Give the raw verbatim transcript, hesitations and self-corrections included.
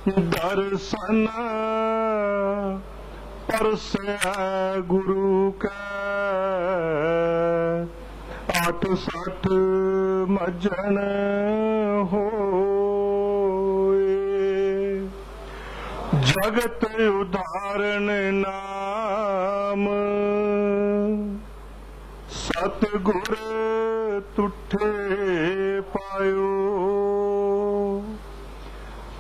दर्शन परसै गुरु कै आठ सठ मजन होए। जगत उदाहरण नाम सतगुर तुठे पायो।